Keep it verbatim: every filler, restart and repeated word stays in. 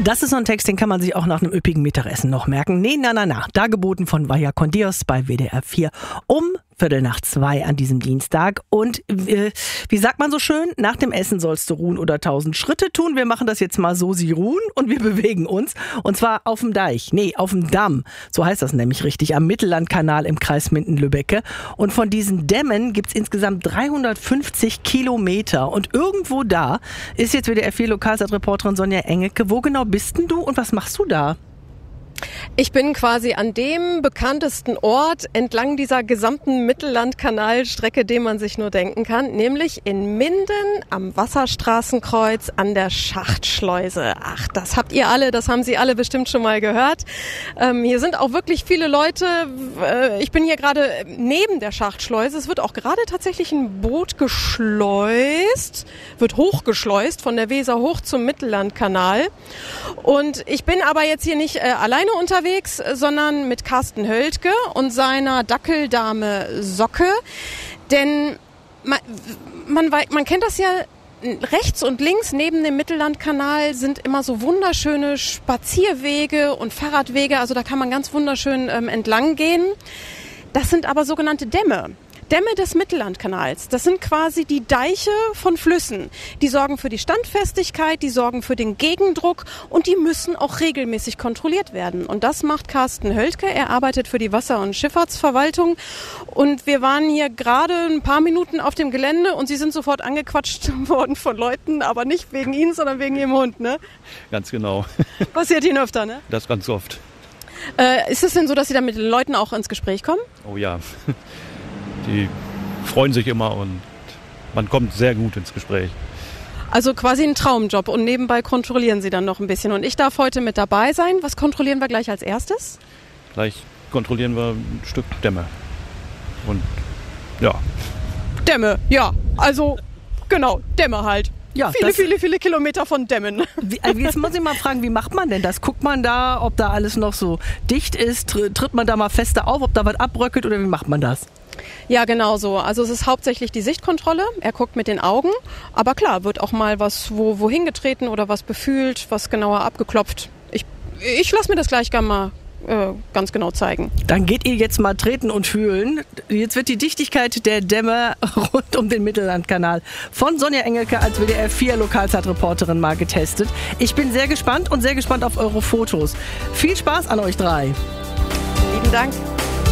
Das ist so ein Text, den kann man sich auch nach einem üppigen Mittagessen noch merken. Nee, na, na, na. Dargeboten von Vaya con Dios bei W D R vier um Viertel nach zwei an diesem Dienstag. Und äh, wie sagt man so schön, nach dem Essen sollst du ruhen oder tausend Schritte tun. Wir machen das jetzt mal so, sie ruhen und wir bewegen uns. Und zwar auf dem Deich, nee, auf dem Damm. So heißt das nämlich richtig, am Mittellandkanal im Kreis Minden-Lübbecke. Und von diesen Dämmen gibt es insgesamt dreihundertfünfzig Kilometer. Und irgendwo da ist jetzt W D R vier Lokalzeitreporterin Sonja Engelke. Wo genau bist denn du und was machst du da? Ich bin quasi an dem bekanntesten Ort entlang dieser gesamten Mittellandkanalstrecke, den man sich nur denken kann, nämlich in Minden am Wasserstraßenkreuz an der Schachtschleuse. Ach, das habt ihr alle, das haben Sie alle bestimmt schon mal gehört. Ähm, hier sind auch wirklich viele Leute. Äh, ich bin hier gerade neben der Schachtschleuse. Es wird auch gerade tatsächlich ein Boot geschleust, wird hochgeschleust von der Weser hoch zum Mittellandkanal. Und ich bin aber jetzt hier nicht äh, alleine unterwegs, sondern mit Carsten Höltke und seiner Dackeldame Socke. Denn man, man, man kennt das ja, rechts und links neben dem Mittellandkanal sind immer so wunderschöne Spazierwege und Fahrradwege. Also da kann man ganz wunderschön ähm, entlang gehen. Das sind aber sogenannte Dämme. Dämme des Mittellandkanals, das sind quasi die Deiche von Flüssen. Die sorgen für die Standfestigkeit, die sorgen für den Gegendruck und die müssen auch regelmäßig kontrolliert werden. Und das macht Carsten Höltke. Er arbeitet für die Wasser- und Schifffahrtsverwaltung. Und wir waren hier gerade ein paar Minuten auf dem Gelände und Sie sind sofort angequatscht worden von Leuten, aber nicht wegen Ihnen, sondern wegen Ihrem Hund, ne? Ganz genau. Passiert Ihnen öfter, ne? Das ganz oft. Äh, ist es denn so, dass Sie da mit den Leuten auch ins Gespräch kommen? Oh ja. Die freuen sich immer und man kommt sehr gut ins Gespräch. Also quasi ein Traumjob und nebenbei kontrollieren Sie dann noch ein bisschen. Und ich darf heute mit dabei sein. Was kontrollieren wir gleich als erstes? Gleich kontrollieren wir ein Stück Dämme. Und ja. Dämme, ja. Also genau, Dämme halt. Ja, viele, viele, viele Kilometer von Dämmen. Wie, jetzt muss ich mal fragen, wie macht man denn das? Guckt man da, ob da alles noch so dicht ist? Tritt man da mal fester auf, ob da was abbröckelt oder wie macht man das? Ja, genau so. Also es ist hauptsächlich die Sichtkontrolle. Er guckt mit den Augen. Aber klar, wird auch mal was wo, wohin getreten oder was befühlt, was genauer abgeklopft. Ich, ich lasse mir das gleich gerne mal äh, ganz genau zeigen. Dann geht ihr jetzt mal treten und fühlen. Jetzt wird die Dichtigkeit der Dämme rund um den Mittellandkanal von Sonja Engelke als W D R vier Lokalzeitreporterin mal getestet. Ich bin sehr gespannt und sehr gespannt auf eure Fotos. Viel Spaß an euch drei. Lieben Dank.